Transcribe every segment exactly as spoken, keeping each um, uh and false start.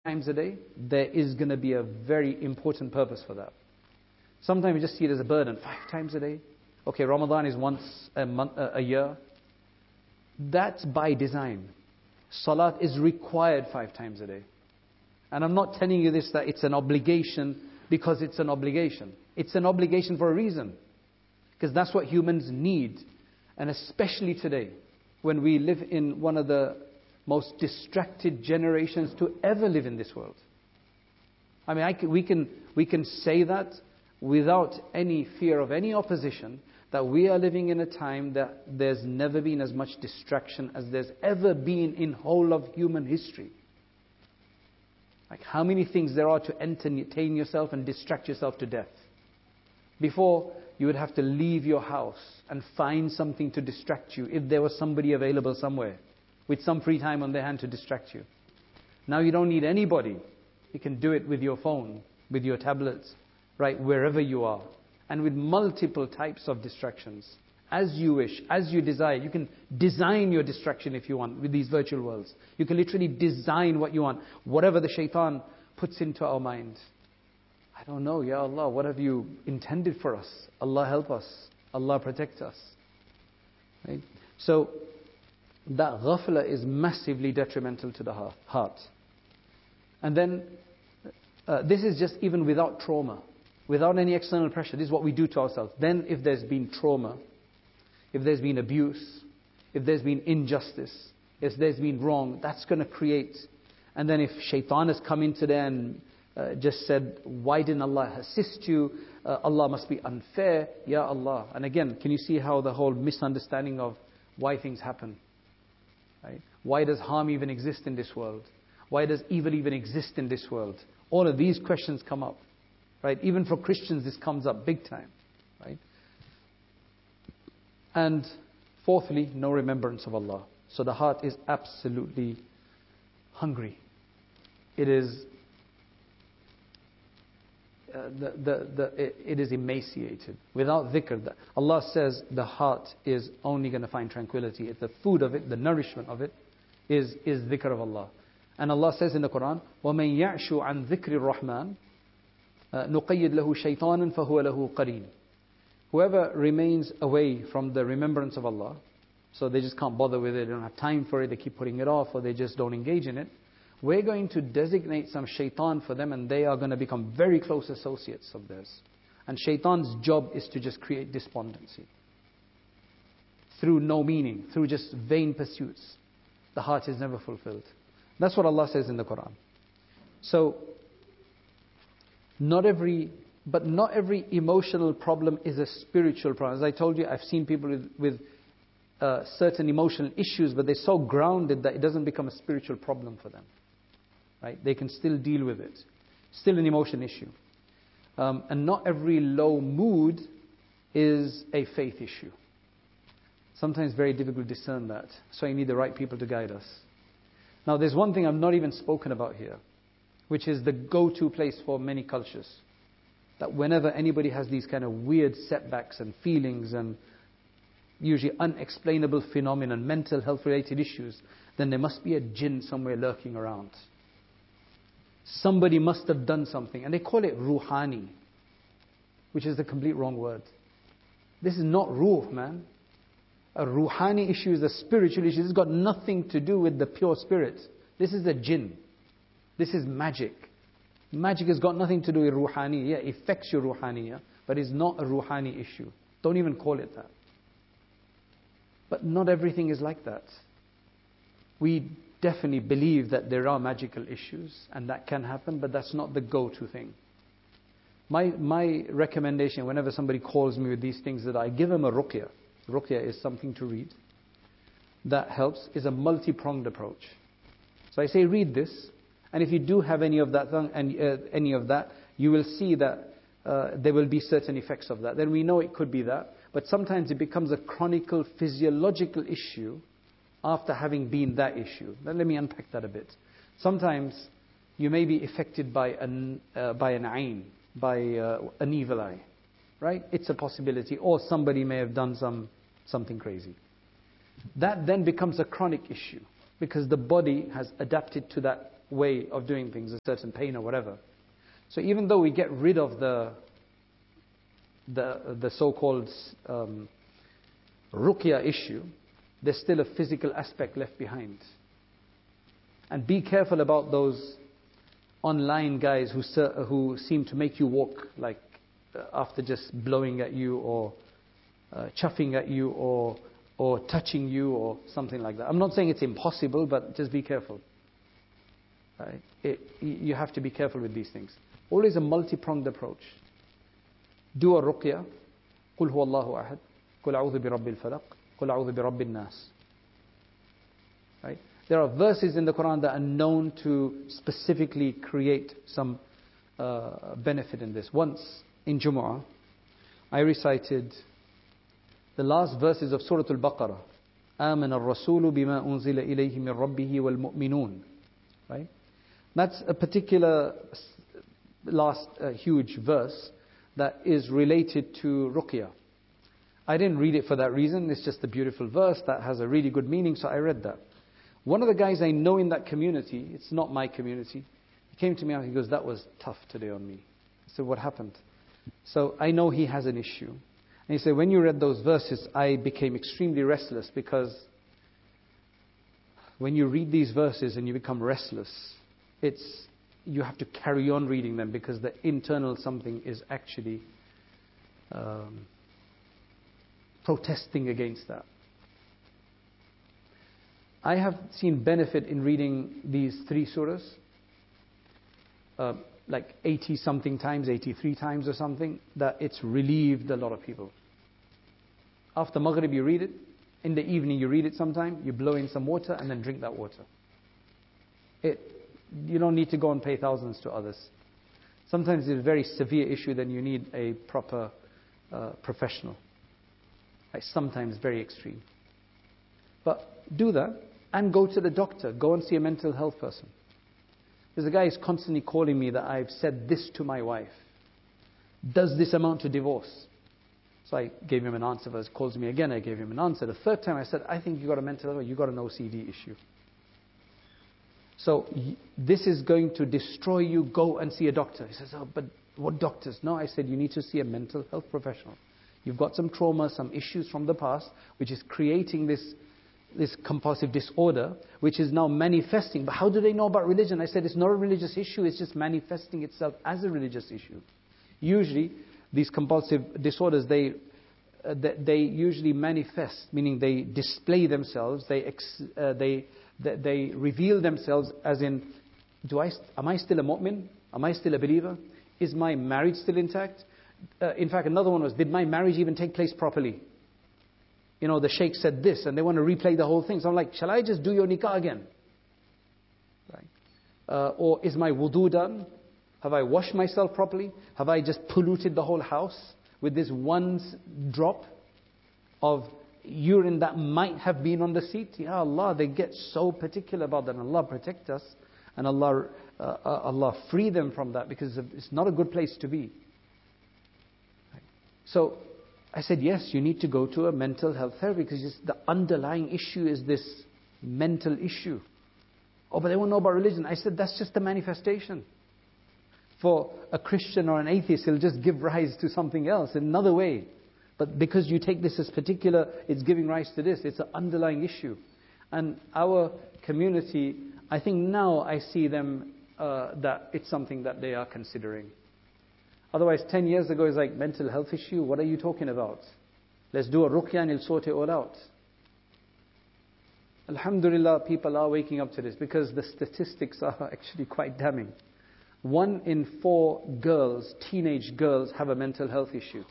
times a day, there is going to be a very important purpose for that. Sometimes we just see it as a burden. Five times a day. Okay, Ramadan is once a month, a year. That's by design. Salat is required five times a day. And I'm not telling you this that it's an obligation because it's an obligation. It's an obligation for a reason. Because that's what humans need. And especially today, when we live in one of the most distracted generations to ever live in this world. I mean, I can, we can we can say that without any fear of any opposition, that we are living in a time that there's never been as much distraction as there's ever been in whole of human history. Like how many things there are to entertain yourself and distract yourself to death. Before, you would have to leave your house and find something to distract you if there was somebody available somewhere with some free time on their hand to distract you. Now you don't need anybody. You can do it with your phone, with your tablets, right, wherever you are. And with multiple types of distractions. As you wish, as you desire. You can design your distraction if you want with these virtual worlds. You can literally design what you want. Whatever the shaitan puts into our mind. I don't know, Ya Allah, what have you intended for us? Allah help us. Allah protect us. Right? So, that ghafla is massively detrimental to the heart. And then, uh, this is just even without trauma. Without any external pressure. This is what we do to ourselves. Then if there's been trauma, if there's been abuse, if there's been injustice, if there's been wrong, that's going to create. And then if shaitan has come into there and uh, just said, why didn't Allah assist you? Uh, Allah must be unfair. Ya Allah. And again, can you see how the whole misunderstanding of why things happen? Right? Why does harm even exist in this world? Why does evil even exist in this world? All of these questions come up. Right? Even for Christians this comes up big time. Right? And fourthly, no remembrance of Allah. So the heart is absolutely hungry. It is uh, the, the, the, it, it is emaciated. Without dhikr, the, Allah says the heart is only going to find tranquility. It's the food of it, the nourishment of it is, is dhikr of Allah. And Allah says in the Quran, وَمَنْ يَعْشُ عَنْ ذِكْرِ الرَّحْمَنِ نُقَيِّدْ لَهُ شَيْطَانًا فَهُوَ لَهُ قَرِينٌ. Whoever remains away from the remembrance of Allah, so they just can't bother with it, they don't have time for it, they keep putting it off, or they just don't engage in it, we're going to designate some shaitan for them and they are going to become very close associates of theirs. And shaitan's job is to just create despondency. Through no meaning, through just vain pursuits. The heart is never fulfilled. That's what Allah says in the Quran. So, Not every, but not every emotional problem is a spiritual problem. As I told you, I've seen people with, with uh, certain emotional issues, but they're so grounded that it doesn't become a spiritual problem for them. Right? They can still deal with it. Still an emotion issue. Um, and not every low mood is a faith issue. Sometimes it's very difficult to discern that. So you need the right people to guide us. Now there's one thing I've not even spoken about here, which is the go-to place for many cultures. That whenever anybody has these kind of weird setbacks and feelings and usually unexplainable phenomena, mental health related issues, then there must be a jinn somewhere lurking around. Somebody must have done something. And they call it ruhani, which is the complete wrong word. This is not ruh, man. A ruhani issue is a spiritual issue. This has got nothing to do with the pure spirit. This is a jinn. This is magic. Magic has got nothing to do with ruhani. Yeah, it affects your ruhani, but it's not a ruhani issue. Don't even call it that. But not everything is like that. We definitely believe that there are magical issues and that can happen, but that's not the go-to thing. My my recommendation whenever somebody calls me with these things, that I give them a ruqya. Ruqya is something to read. That helps, is a multi-pronged approach. So I say read this. And if you do have any of that, and uh, any of that, you will see that uh, there will be certain effects of that. Then we know it could be that. But sometimes it becomes a chronic physiological issue after having been that issue. Then let me unpack that a bit. Sometimes you may be affected by an uh, by an ayn, by uh, an evil eye, right? It's a possibility. Or somebody may have done some something crazy. That then becomes a chronic issue because the body has adapted to that way of doing things, a certain pain or whatever. So even though we get rid of the the the so-called um, ruqya issue, there's still a physical aspect left behind. And be careful about those online guys who who seem to make you walk like after just blowing at you or uh, chuffing at you or or touching you or something like that. I'm not saying it's impossible, but just be careful. Right? It, you have to be careful with these things. Always a multi-pronged approach. Do a ruqya. قُلْ هُوَ اللَّهُ أَحَدٌ قُلْ أَعُوذُ بِرَبِّ الْفَلَقِ قُلْ أَعُوذُ بِرَبِّ النَّاسِ. Right? There are verses in the Quran that are known to specifically create some uh, benefit in this. Once in Jumu'ah, I recited the last verses of Surah Al-Baqarah. آمن الرسول بما أنزل إليه من ربه والمؤمنون. Right? That's a particular last uh, huge verse that is related to ruqya. I didn't read it for that reason. It's just a beautiful verse that has a really good meaning, so I read that. One of the guys I know in that community, it's not my community, he came to me and he goes, that was tough today on me. I said, what happened? So I know he has an issue. And he said, when you read those verses, I became extremely restless, because when you read these verses and you become restless, it's you have to carry on reading them, because the internal something is actually um, protesting against that. I have seen benefit in reading these three surahs, uh, like eighty something times, eighty-three times or something, that it's relieved a lot of people. After Maghrib you read it, in the evening you read it sometime, you blow in some water and then drink that water. It, you don't need to go and pay thousands to others. Sometimes it's a very severe issue, then you need a proper uh, professional. Like sometimes very extreme. But do that and go to the doctor. Go and see a mental health person. There's a guy who's constantly calling me that I've said this to my wife. Does this amount to divorce? So I gave him an answer. He calls me again, I gave him an answer. The third time I said, I think you got a mental health, you got an O C D issue. So this is going to destroy you. Go and see a doctor. He says, oh, but what doctors? No, I said, you need to see a mental health professional. You've got some trauma, some issues from the past, which is creating this, this compulsive disorder, which is now manifesting. But how do they know about religion? I said, it's not a religious issue. It's just manifesting itself as a religious issue. Usually, these compulsive disorders, they, uh, they, they usually manifest, meaning they display themselves, they, ex, uh, they, they, they reveal themselves as in, do I, am I still a mu'min? Am I still a believer? Is my marriage still intact? Uh, in fact, another one was, did my marriage even take place properly? You know, the sheikh said this, and they want to replay the whole thing. So I'm like, shall I just do your nikah again? Right? Uh, or is my wudu done? Have I washed myself properly? Have I just polluted the whole house with this one drop of urine that might have been on the seat? Ya Allah, they get so particular about that. Allah protect us, and Allah, uh, uh, Allah free them from that, because it's not a good place to be. So I said, yes, you need to go to a mental health therapy, because just the underlying issue is this mental issue. Oh, but they won't know about religion. I said, that's just a manifestation. For a Christian or an atheist, it'll just give rise to something else in another way. But because you take this as particular, it's giving rise to this. It's an underlying issue. And our community, I think now I see them, uh, that it's something that they are considering. Otherwise, ten years ago, it's like, mental health issue, what are you talking about? Let's do a ruqya and it'll sort it all out. Alhamdulillah, people are waking up to this, because the statistics are actually quite damning. One in four girls, teenage girls, have a mental health issue.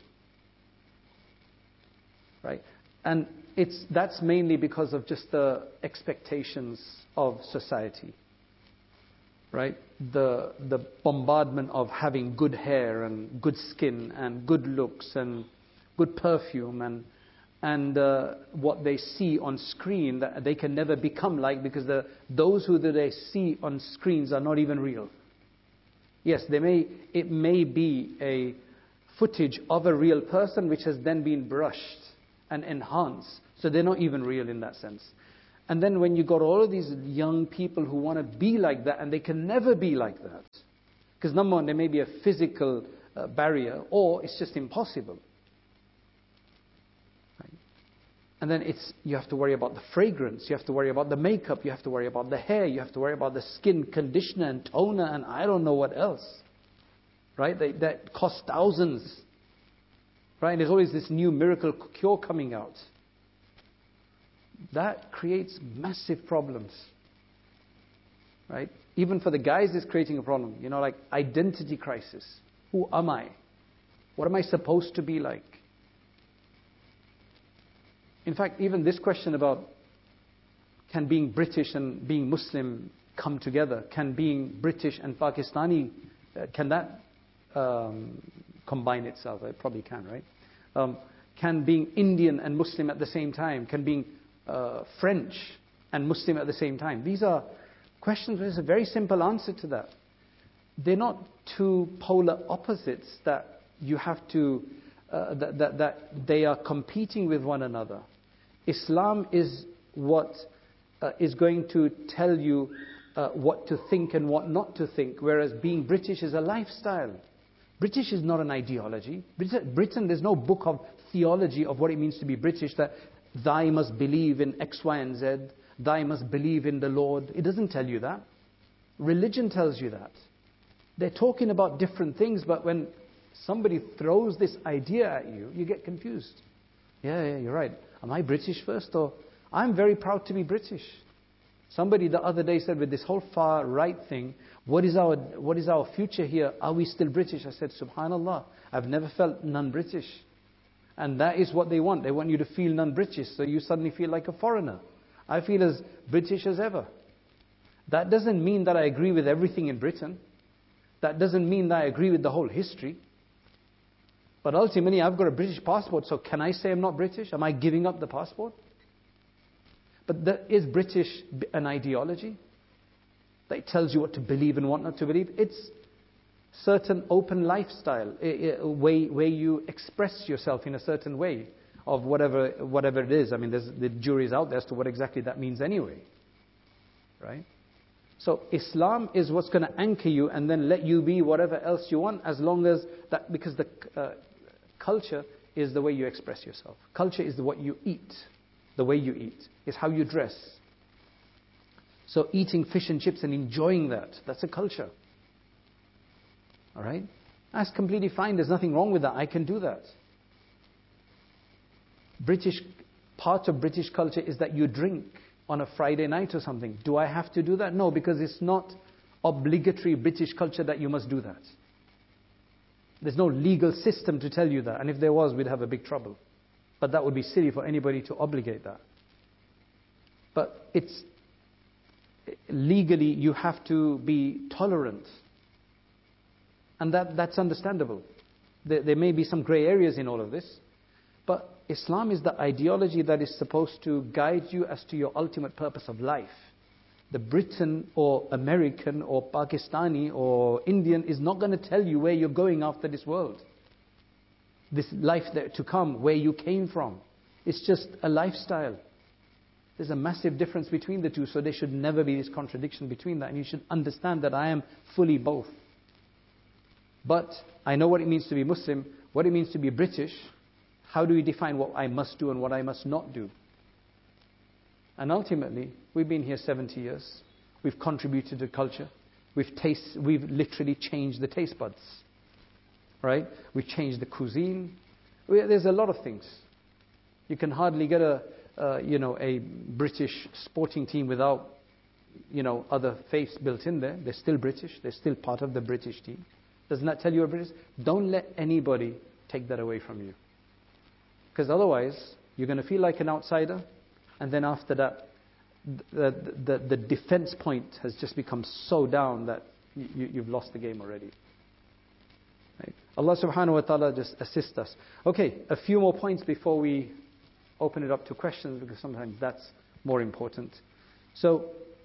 Right? And it's that's mainly because of just the expectations of society. Right? The the bombardment of having good hair and good skin and good looks and good perfume and and uh, what they see on screen that they can never become like, because the those who they see on screens are not even real. Yes, they may it may be a footage of a real person which has then been brushed and enhanced, so they're not even real in that sense. And then when you got all of these young people who want to be like that, and they can never be like that. Because number one, there may be a physical uh, barrier, or it's just impossible. Right? And then it's you have to worry about the fragrance, you have to worry about the makeup, you have to worry about the hair, you have to worry about the skin conditioner and toner, and I don't know what else. Right? They, that costs thousands. Right? And there's always this new miracle cure coming out. That creates massive problems. Right? Even for the guys, it's creating a problem. You know, like identity crisis. Who am I? What am I supposed to be like? In fact, even this question about can being British and being Muslim come together? Can being British and Pakistani, uh, can that um, combine itself? It probably can, right? Um, can being Indian and Muslim at the same time? Can being uh, French and Muslim at the same time? These are questions where there's a very simple answer to that. They're not two polar opposites that you have to, uh, that, that, that they are competing with one another. Islam is what uh, is going to tell you uh, what to think and what not to think, whereas being British is a lifestyle. British is not an ideology. Britain, there's no book of theology of what it means to be British, that thou must believe in X, Y, and Z, thou must believe in the Lord. It doesn't tell you that. Religion tells you that. They're talking about different things, but when somebody throws this idea at you, you get confused. Yeah, yeah, you're right. Am I British first? Or I'm very proud to be British. Somebody the other day said, with this whole far right thing, what is our what is our future here? Are we still British? I said, Subhanallah, I've never felt non-British. And that is what they want. They want you to feel non-British, so you suddenly feel like a foreigner. I feel as British as ever. That doesn't mean that I agree with everything in Britain. That doesn't mean that I agree with the whole history. But ultimately, I've got a British passport, so can I say I'm not British? Am I giving up the passport? But the, is British an ideology that tells you what to believe and what not to believe? It's certain open lifestyle, a, a way where you express yourself in a certain way of whatever whatever it is. I mean, there's, the jury's out there as to what exactly that means anyway. Right? So Islam is what's going to anchor you and then let you be whatever else you want, as long as that, because the uh, culture is the way you express yourself. Culture is the what you eat. The way you eat is how you dress. So eating fish and chips and enjoying that, that's a culture. All right? That's completely fine. There's nothing wrong with that. I can do that. British, part of British culture is that you drink on a Friday night or something. Do I have to do that? No, because it's not obligatory British culture that you must do that. There's no legal system to tell you that. And if there was, we'd have a big trouble. But that would be silly for anybody to obligate that. But it's legally, you have to be tolerant. And that, that's understandable. There, there may be some grey areas in all of this. But Islam is the ideology that is supposed to guide you as to your ultimate purpose of life. The Briton or American or Pakistani or Indian is not going to tell you where you're going after this world. This life that to come, where you came from. It's just a lifestyle. There's a massive difference between the two, so there should never be this contradiction between that. And you should understand that I am fully both. But I know what it means to be Muslim, what it means to be British. How do we define what I must do and what I must not do? And ultimately, we've been here seventy years. We've contributed to culture. We've taste, we've literally changed the taste buds. Right? We've changed the cuisine. We, there's a lot of things. You can hardly get a, uh, you know, a British sporting team without, you know, other faiths built in there. They're still British. They're still part of the British team. Doesn't that tell you a British? Don't let anybody take that away from you. Because otherwise, you're going to feel like an outsider. And then after that, the, the, the defense point has just become so down that you, you've lost the game already. Right? Allah subhanahu wa ta'ala just assist us. Okay, a few more points before we open it up to questions, because sometimes that's more important. So,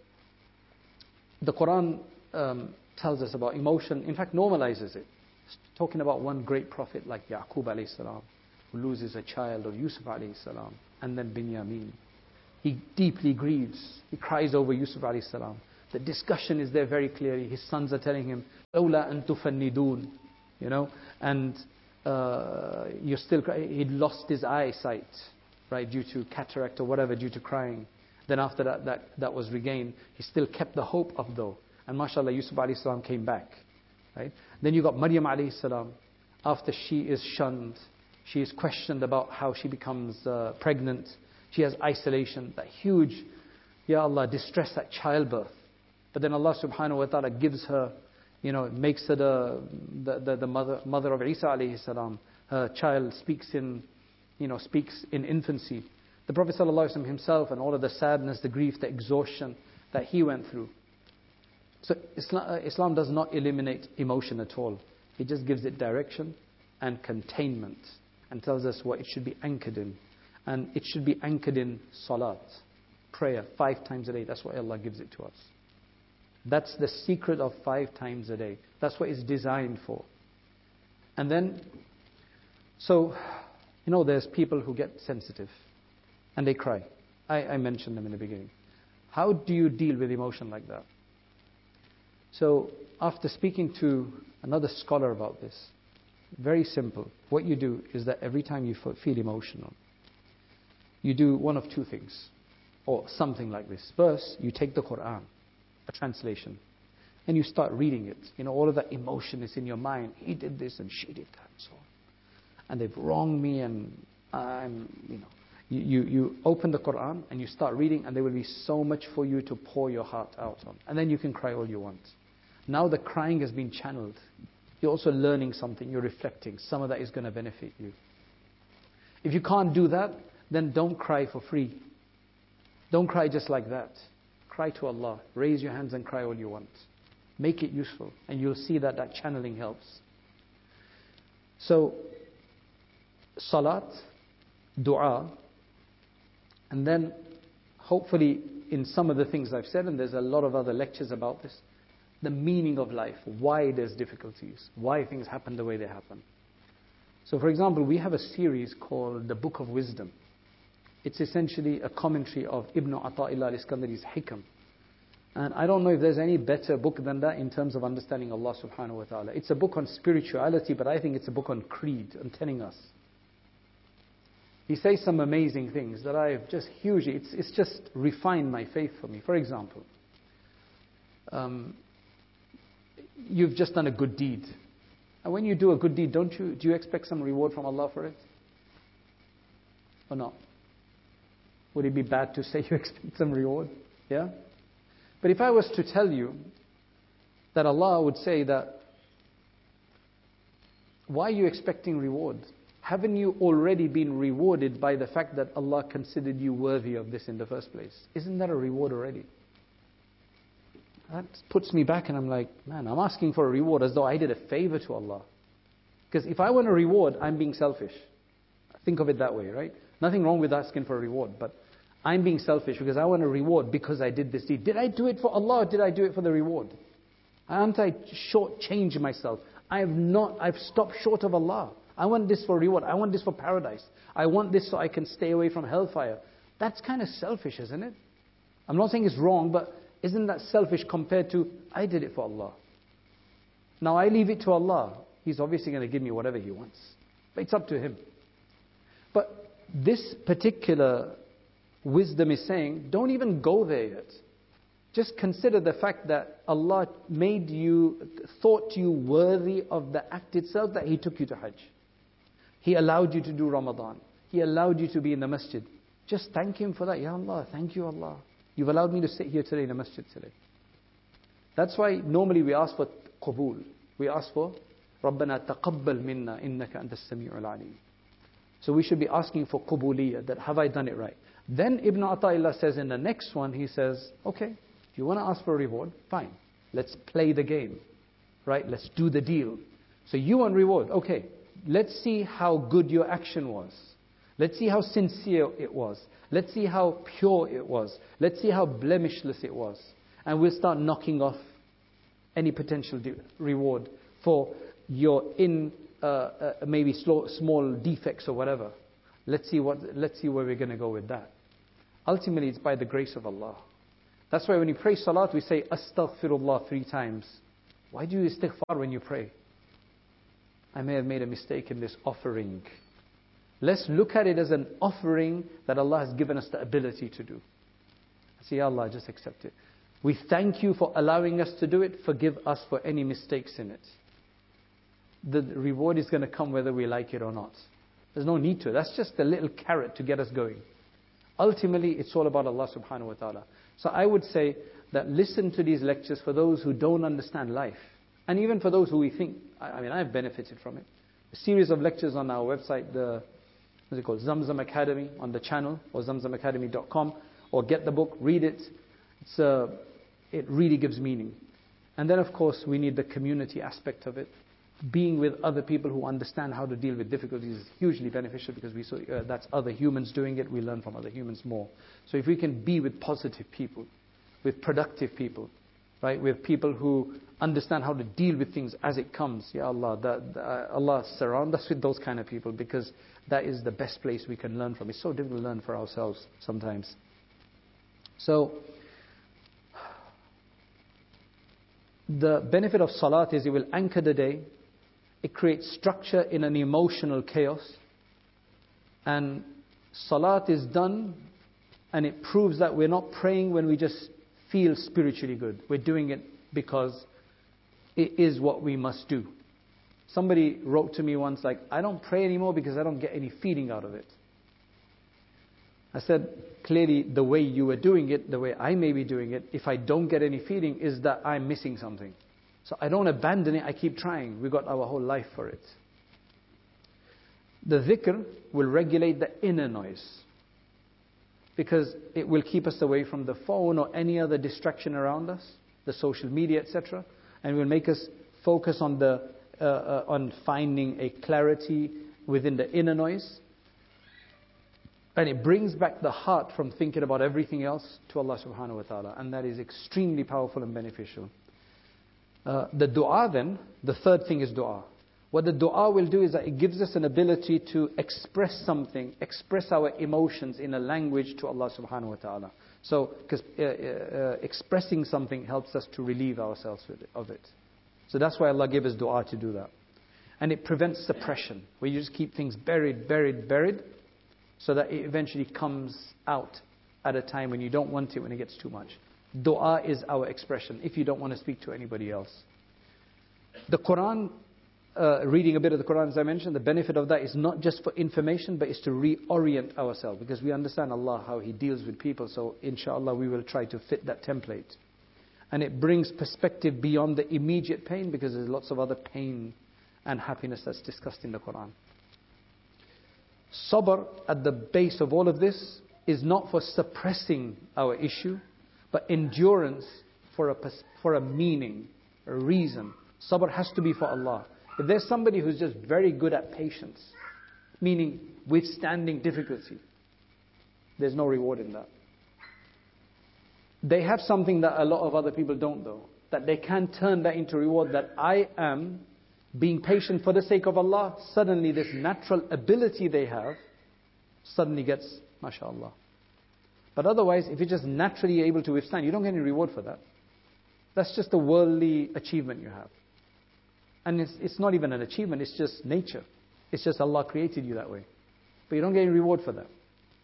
the Quran um, tells us about emotion, in fact normalizes it. It's talking about one great prophet like Yaqub alayhi salam, who loses a child, or Yusuf alayhi salam, and then Binyamin. He deeply grieves. He cries over Yusuf alayhi salam. The discussion is there very clearly. His sons are telling him, "Lawla an tufannidun," you know, and uh, you're still crying. He'd lost his eyesight, right, due to cataract or whatever, due to crying. Then after that, that, that was regained. He still kept the hope up though. And mashallah, Yusuf alayhi salam came back, right? Then you got Maryam alayhi salam. After she is shunned, she is questioned about how she becomes uh, pregnant. She has isolation, that huge, Ya Allah, distress at childbirth. But then Allah subhanahu wa ta'ala gives her, you know, makes her the, the, the, the mother, mother of Isa alayhi salam. Her child speaks in, you know, speaks in infancy. The Prophet sallallahu alaihi wasallam himself and all of the sadness, the grief, the exhaustion that he went through. So Islam, Islam does not eliminate emotion at all. It just gives it direction and containment and tells us what it should be anchored in. And it should be anchored in salat, prayer, five times a day. That's why Allah gives it to us. That's the secret of five times a day. That's what it's designed for. And then, so, you know, there's people who get sensitive and they cry. I, I mentioned them in the beginning. How do you deal with emotion like that? So, after speaking to another scholar about this, very simple. What you do is that every time you feel emotional, you do one of two things, or something like this. First, you take the Quran, a translation, and you start reading it. You know, all of that emotion is in your mind. He did this and she did that and so on. And they've wronged me and I'm, you know. You, you, you open the Quran and you start reading and there will be so much for you to pour your heart out on. And then you can cry all you want. Now the crying has been channeled. You're also learning something. You're reflecting. Some of that is going to benefit you. If you can't do that, then don't cry for free. Don't cry just like that. Cry to Allah. Raise your hands and cry all you want. Make it useful. And you'll see that that channeling helps. So, salat, dua, and then hopefully in some of the things I've said, and there's a lot of other lectures about this, the meaning of life, why there's difficulties, why things happen the way they happen. So for example, we have a series called The Book of Wisdom. It's essentially a commentary of Ibn Ata'illah al-Iskandari's Hikam. And I don't know if there's any better book than that in terms of understanding Allah subhanahu wa ta'ala. It's a book on spirituality, but I think it's a book on creed and telling us. He says some amazing things that I've just hugely, it's, it's just refined my faith for me. For example, um, you've just done a good deed. And when you do a good deed, don't you, do you expect some reward from Allah for it? Or not? Would it be bad to say you expect some reward? Yeah? But if I was to tell you that Allah would say that, why are you expecting reward? Haven't you already been rewarded by the fact that Allah considered you worthy of this in the first place? Isn't that a reward already? That puts me back and I'm like, man, I'm asking for a reward as though I did a favor to Allah. Because if I want a reward, I'm being selfish. Think of it that way, right? Nothing wrong with asking for a reward, but I'm being selfish because I want a reward because I did this deed. Did I do it for Allah or did I do it for the reward? Aren't I shortchanged myself? I have not, I've stopped short of Allah. I want this for reward. I want this for paradise. I want this so I can stay away from hellfire. That's kind of selfish, isn't it? I'm not saying it's wrong, but isn't that selfish compared to, I did it for Allah. Now I leave it to Allah. He's obviously going to give me whatever He wants. But it's up to Him. But this particular wisdom is saying, don't even go there yet. Just consider the fact that Allah made you, thought you worthy of the act itself that He took you to Hajj. He allowed you to do Ramadan. He allowed you to be in the masjid. Just thank Him for that. Ya Allah, thank you Allah. You've allowed me to sit here today in the masjid today. That's why normally we ask for qabul. We ask for رَبَّنَا تَقَبَّلْ مِنَّا إِنَّكَ أَنْتَ السَّمِيعُ الْعَلِيمُ. So we should be asking for qubuliyah, that have I done it right? Then Ibn Ata'illah says in the next one, he says, okay, if you want to ask for a reward, fine. Let's play the game. Right? Let's do the deal. So you want reward. Okay. Let's see how good your action was. Let's see how sincere it was. Let's see how pure it was. Let's see how blemishless it was. And we'll start knocking off any potential de- reward for your in uh, uh, maybe slow, small defects or whatever. Let's see what. Let's see where we're going to go with that. Ultimately, it's by the grace of Allah. That's why when you pray salat, we say astaghfirullah three times. Why do you istighfar when you pray? I may have made a mistake in this offering. Let's look at it as an offering that Allah has given us the ability to do. Say, Ya Allah, just accept it. We thank you for allowing us to do it. Forgive us for any mistakes in it. The reward is going to come whether we like it or not. There's no need to. That's just a little carrot to get us going. Ultimately, it's all about Allah subhanahu wa ta'ala. So I would say that listen to these lectures for those who don't understand life. And even for those who we think, I mean, I've benefited from it. A series of lectures on our website, the, what's it called, Zamzam Academy, on the channel, or zamzam academy dot com, or get the book, read it. It's uh, it really gives meaning. And then, of course, we need the community aspect of it. Being with other people who understand how to deal with difficulties is hugely beneficial, because we saw, uh, that's other humans doing it. We learn from other humans more. So if we can be with positive people, with productive people, right, with people who understand how to deal with things as it comes, Ya Allah, that, that, Allah surround us with those kind of people, because that is the best place we can learn from. It's so difficult to learn for ourselves sometimes. So the benefit of salat is it will anchor the day. It creates structure in an emotional chaos. And salat is done, and it proves that we're not praying when we just feel spiritually good. We're doing it because it is what we must do. Somebody wrote to me once, like, I don't pray anymore because I don't get any feeling out of it. I said, clearly the way you were doing it, the way I may be doing it, if I don't get any feeling, is that I'm missing something. So I don't abandon it, I keep trying. We've got our whole life for it. The dhikr will regulate the inner noise, because it will keep us away from the phone or any other distraction around us, the social media, et cetera, and will make us focus on the uh, uh, on finding a clarity within the inner noise. And it brings back the heart from thinking about everything else to Allah subhanahu wa ta'ala. And that is extremely powerful and beneficial. Uh, the dua then, the third thing is dua. What the dua will do is that it gives us an ability to express something, express our emotions in a language to Allah subhanahu wa ta'ala. So, because uh, uh, expressing something helps us to relieve ourselves with it, of it. So that's why Allah gave us dua to do that. And it prevents suppression, where you just keep things buried, buried, buried, so that it eventually comes out at a time when you don't want it, when it gets too much. Dua is our expression, if you don't want to speak to anybody else. The Quran, uh, reading a bit of the Quran, as I mentioned, the benefit of that is not just for information, but it's to reorient ourselves, because we understand Allah, how He deals with people. So inshallah we will try to fit that template. And it brings perspective beyond the immediate pain, because there's lots of other pain and happiness that's discussed in the Quran. Sabr, at the base of all of this, is not for suppressing our issue, but endurance for a, for a meaning, a reason. Sabr has to be for Allah. If there's somebody who's just very good at patience, meaning withstanding difficulty, there's no reward in that. They have something that a lot of other people don't, though, that they can turn that into reward, that I am being patient for the sake of Allah. Suddenly this natural ability they have suddenly gets, mashallah. But otherwise, if you're just naturally able to withstand, you don't get any reward for that. That's just a worldly achievement you have. And it's, it's not even an achievement, it's just nature. It's just Allah created you that way. But you don't get any reward for that.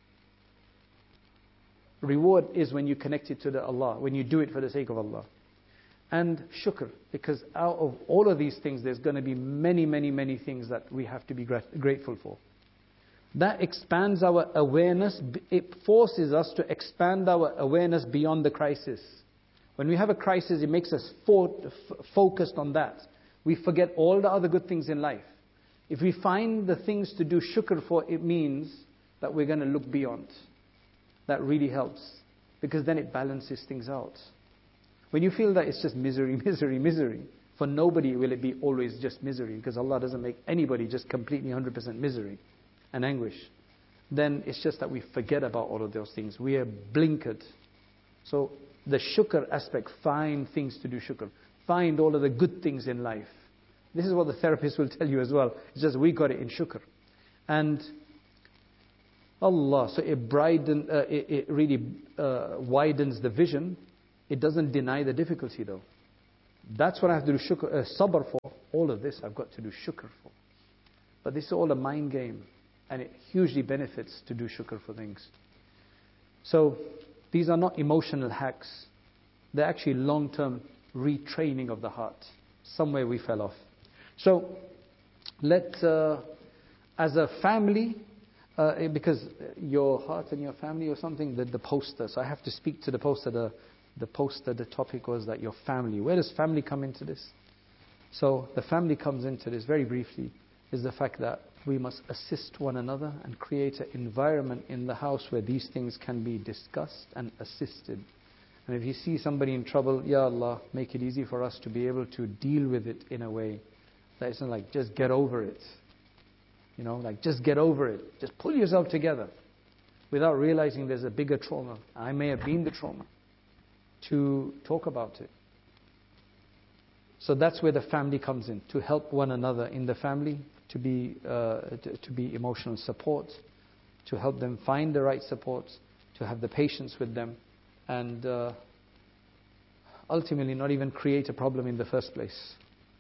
Reward is when you connect it to the Allah, when you do it for the sake of Allah. And shukr, because out of all of these things, there's going to be many, many, many things that we have to be grateful for. That expands our awareness. It forces us to expand our awareness beyond the crisis. When we have a crisis, it makes us fo- f- focused on that. We forget all the other good things in life. If we find the things to do shukr for, it means that we're going to look beyond. That really helps, because then it balances things out. When you feel that it's just misery, misery, misery, for nobody will it be always just misery, because Allah doesn't make anybody just completely one hundred percent misery and anguish. Then it's just that we forget about all of those things. We are blinkered. So the shukr aspect, find things to do shukr. Find all of the good things in life. This is what the therapist will tell you as well. It's just we got it in shukr. And Allah. So it, briden, uh, it, it really uh, widens the vision. It doesn't deny the difficulty though. That's what I have to do shukr, uh, sabr for. All of this I've got to do shukr for. But this is all a mind game. And it hugely benefits to do shukr for things. So these are not emotional hacks. They're actually long-term retraining of the heart. Somewhere we fell off. So let, uh, as a family, uh, because your heart and your family or something, the, the poster. So I have to speak to the poster. The, the poster, the topic was that your family. Where does family come into this? So the family comes into this very briefly, is the fact that we must assist one another and create an environment in the house where these things can be discussed and assisted. And if you see somebody in trouble, Ya Allah, make it easy for us to be able to deal with it in a way that isn't like, just get over it. You know, like just get over it. Just pull yourself together without realizing there's a bigger trauma. I may have been the trauma. To talk about it. So that's where the family comes in, to help one another in the family, to be uh, to, to be emotional support, to help them find the right support, to have the patience with them, and uh, ultimately not even create a problem in the first place.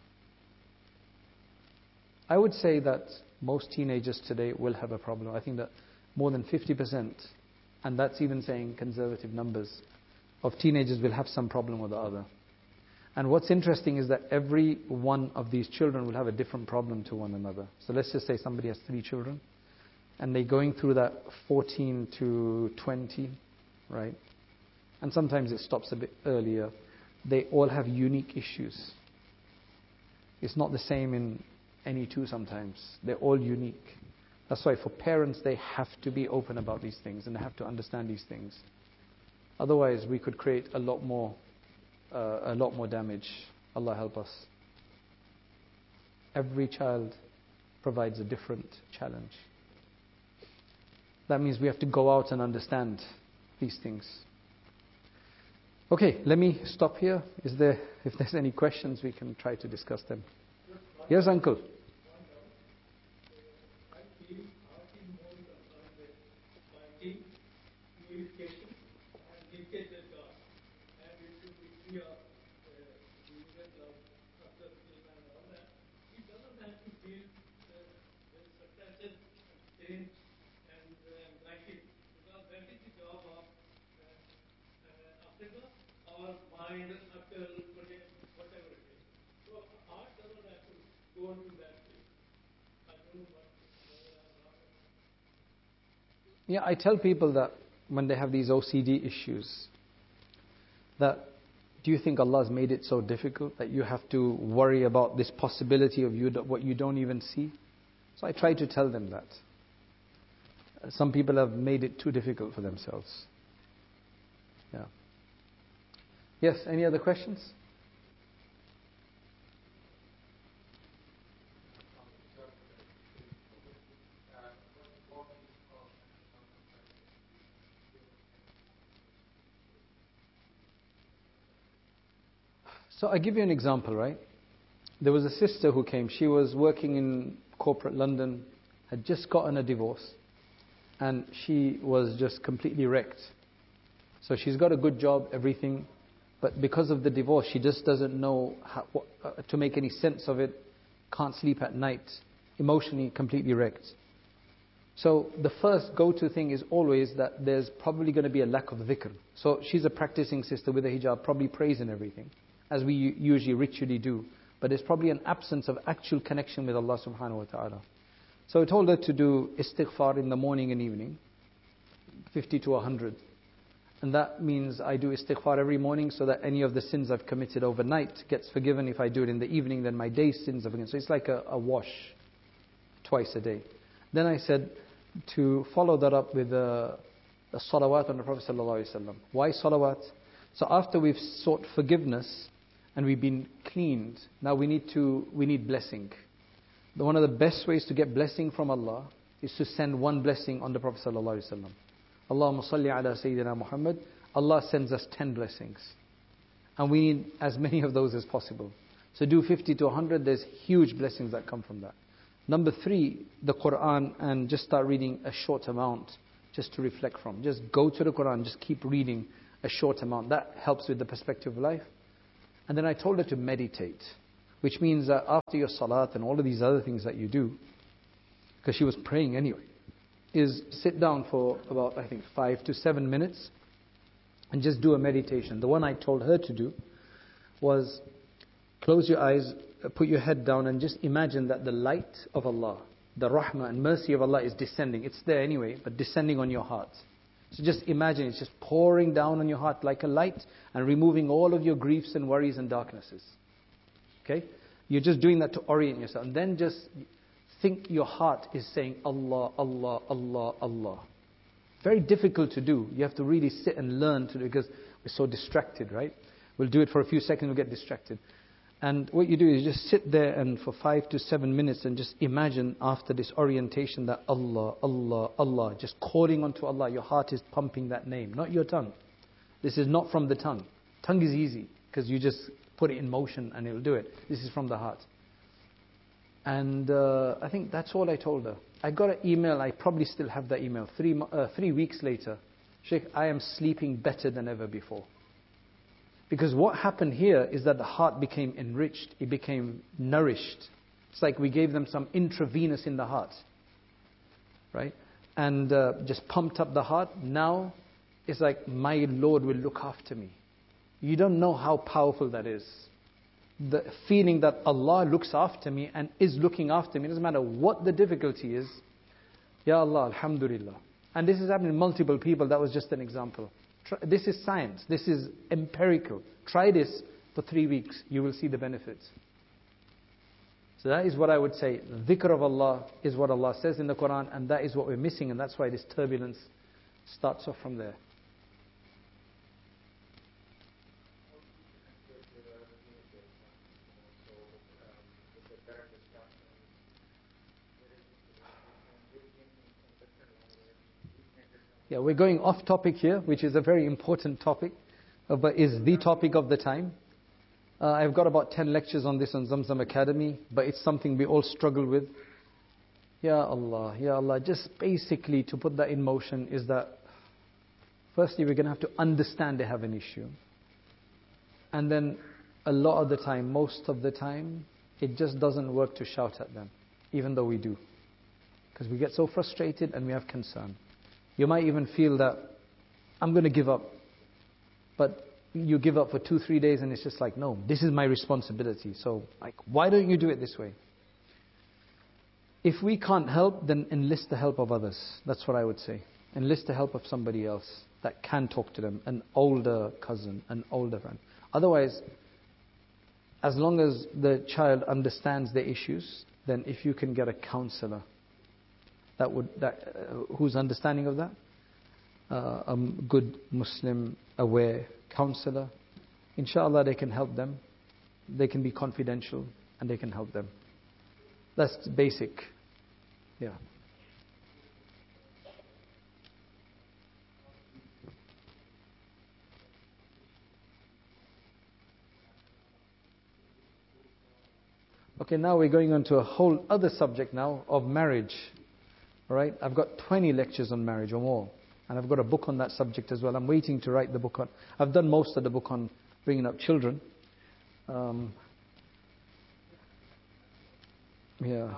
I would say that most teenagers today will have a problem. I think that more than fifty percent, and that's even saying conservative numbers, of teenagers will have some problem with the other. And what's interesting is that every one of these children will have a different problem to one another. So let's just say somebody has three children, and they're going through that fourteen to twenty, right? And sometimes it stops a bit earlier. They all have unique issues. It's not the same in any two sometimes. They're all unique. That's why for parents, they have to be open about these things and they have to understand these things. Otherwise, we could create a lot more, uh, a lot more damage. Allah help us. Every child provides a different challenge. That means we have to go out and understand these things. Okay, let me stop here. Is there, if there's any questions, we can try to discuss them. Yes, uncle. Yeah, I tell people that when they have these O C D issues, that do you think Allah has made it so difficult that you have to worry about this possibility of you what you don't even see? So I try to tell them that. Some people have made it too difficult for themselves. Yeah. Yes, any other questions? So I give you an example, right? There was a sister who came. She was working in corporate London, had just gotten a divorce, and she was just completely wrecked. So she's got a good job, everything, but because of the divorce, she just doesn't know how, what, uh, to make any sense of it, can't sleep at night, emotionally completely wrecked. So the first go-to thing is always that there's probably going to be a lack of dhikr. So she's a practicing sister with a hijab, probably prays and everything, as we usually ritually do. But there's probably an absence of actual connection with Allah subhanahu wa ta'ala. So I told her to do istighfar in the morning and evening, fifty to one hundred. And that means I do istighfar every morning so that any of the sins I've committed overnight gets forgiven. If I do it in the evening, then my day's sins are forgiven. So it's like a, a wash twice a day. Then I said to follow that up with a, a salawat on the Prophet sallallahu alaihi wasallam. Why salawat? So after we've sought forgiveness and we've been cleaned, now we need to we need blessing. One of the best ways to get blessing from Allah is to send one blessing on the Prophet sallallahu alaihi wasallam. Allahumma salli ala Sayyidina Muhammad. Allah sends us ten blessings, and we need as many of those as possible. So do fifty to one hundred. There's huge blessings that come from that. Number three, the Quran, and just start reading a short amount just to reflect from. Just go to the Quran, just keep reading a short amount. That helps with the perspective of life. And then I told her to meditate, which means that after your salat and all of these other things that you do, because she was praying anyway, is sit down for about, I think, five to seven minutes and just do a meditation. The one I told her to do was close your eyes, put your head down and just imagine that the light of Allah, the rahmah and mercy of Allah is descending. It's there anyway, but descending on your heart. So just imagine it's just pouring down on your heart like a light and removing all of your griefs and worries and darknesses. Okay? You're just doing that to orient yourself. And then just think your heart is saying Allah, Allah, Allah, Allah. Very difficult to do. You have to really sit and learn to do because we're so distracted, right? We'll do it for a few seconds, we'll get distracted. And what you do is just sit there and for five to seven minutes and just imagine after this orientation that Allah, Allah, Allah, just calling onto Allah. Your heart is pumping that name, not your tongue. This is not from the tongue. Tongue is easy because you just put it in motion and it'll do it. This is from the heart. And uh, I think that's all I told her. I got an email, I probably still have that email, three, uh, three weeks later. Sheikh, I am sleeping better than ever before. Because what happened here is that the heart became enriched, it became nourished. It's like we gave them some intravenous in the heart. Right? And uh, just pumped up the heart. Now, it's like my Lord will look after me. You don't know how powerful that is. The feeling that Allah looks after me and is looking after me, it doesn't matter what the difficulty is. Ya Allah, Alhamdulillah. And this is happening to multiple people, that was just an example. This is science, this is empirical. Try this for three weeks, you will see the benefits. So that is what I would say. Dhikr of Allah is what Allah says in the Quran, and that is what we're missing, and that's why this turbulence starts off from there. Yeah, we're going off topic here, which is a very important topic, uh, but is the topic of the time. Uh, I've got about ten lectures on this on Zamzam Academy, but it's something we all struggle with. Ya Allah, Ya Allah, just basically to put that in motion is that firstly we're going to have to understand they have an issue. And then a lot of the time, most of the time, it just doesn't work to shout at them, even though we do. Because we get so frustrated and we have concern. You might even feel that, I'm going to give up. But you give up for two, three days and it's just like, no, this is my responsibility. So, like, why don't you do it this way? If we can't help, then enlist the help of others. That's what I would say. Enlist the help of somebody else that can talk to them. An older cousin, an older friend. Otherwise, as long as the child understands the issues, then if you can get a counselor, that would that uh, who's understanding of that, uh, a good Muslim aware counselor, inshallah they can help them. They can be confidential and they can help them. That's basic. Yeah. Okay, now we're going on to a whole other subject now of marriage. Alright, I've got twenty lectures on marriage or more. And I've got a book on that subject as well. I'm waiting to write the book on... I've done most of the book on bringing up children. Um, yeah.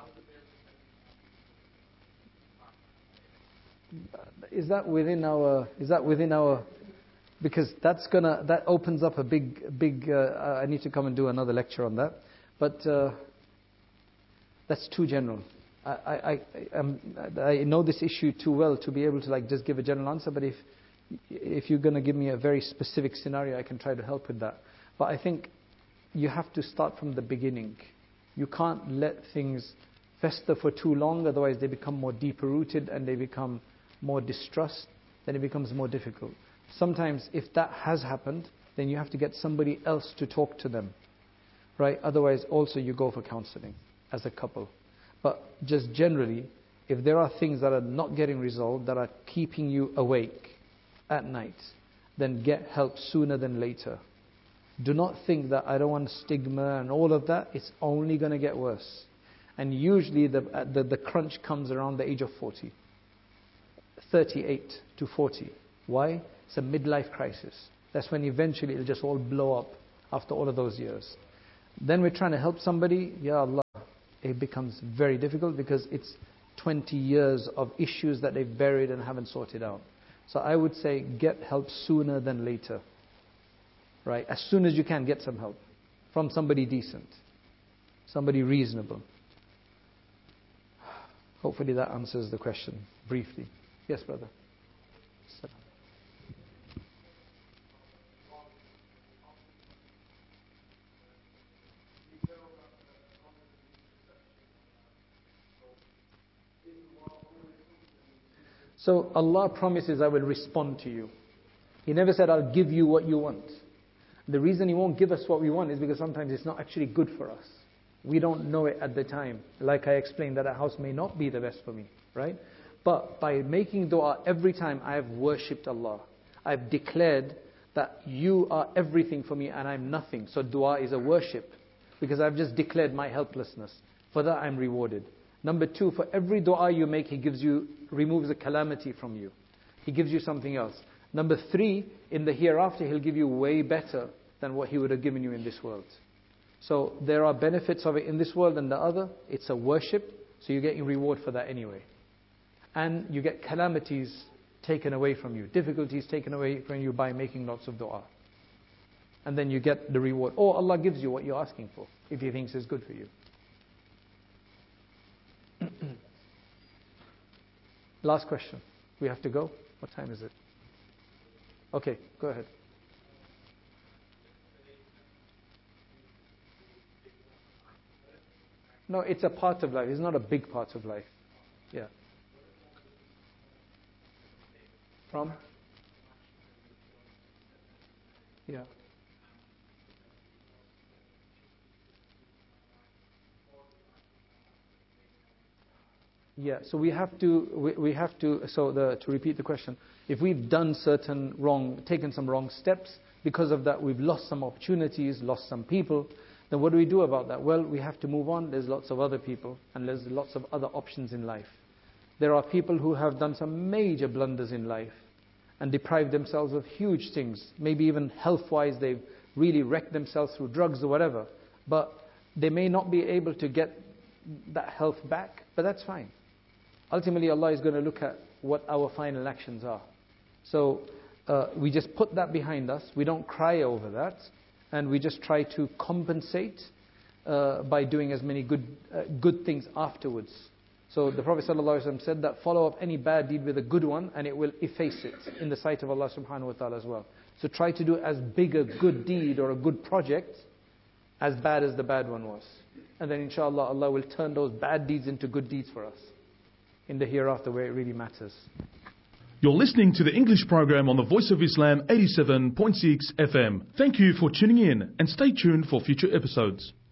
Is that within our... Is that within our... Because that's gonna... That opens up a big... big. Uh, I need to come and do another lecture on that. But uh, that's too general. I, I, I, um, I know this issue too well to be able to like just give a general answer, but if if you're going to give me a very specific scenario, I can try to help with that. But I think you have to start from the beginning. You can't let things fester for too long, otherwise they become more deeper rooted and they become more distrust, then it becomes more difficult. Sometimes if that has happened, then you have to get somebody else to talk to them. Right? Otherwise also you go for counseling as a couple. But just generally, if there are things that are not getting resolved, that are keeping you awake at night, then get help sooner than later. Do not think that I don't want stigma and all of that. It's only going to get worse. And usually the, the, the crunch comes around the age of forty. thirty-eight to forty. Why? It's a midlife crisis. That's when eventually it'll just all blow up after all of those years. Then we're trying to help somebody, Ya Allah, it becomes very difficult because it's twenty years of issues that they've buried and haven't sorted out. So I would say get help sooner than later. Right? As soon as you can, get some help from somebody decent, somebody reasonable. Hopefully that answers the question briefly. Yes, brother. So Allah promises, I will respond to you. He never said, I'll give you what you want. The reason He won't give us what we want is because sometimes it's not actually good for us. We don't know it at the time. Like I explained, that a house may not be the best for me, right? But by making dua every time, I have worshipped Allah. I've declared that you are everything for me and I'm nothing. So dua is a worship because I've just declared my helplessness. For that I'm rewarded. Number two, for every dua you make, He gives you, removes a calamity from you. He gives you something else. Number three, in the hereafter, He'll give you way better than what He would have given you in this world. So there are benefits of it in this world and the other. It's a worship, so you're getting reward for that anyway. And you get calamities taken away from you, difficulties taken away from you by making lots of dua. And then you get the reward. Or Allah gives you what you're asking for, if He thinks it's good for you. Last question. We have to go? What time is it? Okay, go ahead. No, it's a part of life. It's not a big part of life. Yeah. From? Yeah. Yeah, so we have to, we, we have to, so the, to repeat the question, if we've done certain wrong, taken some wrong steps, because of that we've lost some opportunities, lost some people, then what do we do about that? Well, we have to move on. There's lots of other people, and there's lots of other options in life. There are people who have done some major blunders in life, and deprived themselves of huge things, maybe even health-wise, they've really wrecked themselves through drugs or whatever, but they may not be able to get that health back, but that's fine. Ultimately, Allah is going to look at what our final actions are. So uh, we just put that behind us. We don't cry over that. And we just try to compensate uh, by doing as many good uh, good things afterwards. So the Prophet ﷺ said that follow up any bad deed with a good one and it will efface it in the sight of Allah subhanahu wa ta'ala as well. So try to do as big a good deed or a good project as bad as the bad one was. And then inshallah Allah will turn those bad deeds into good deeds for us in the hereafter where it really matters. You're listening to the English program on the Voice of Islam eighty-seven point six F M. Thank you for tuning in and stay tuned for future episodes.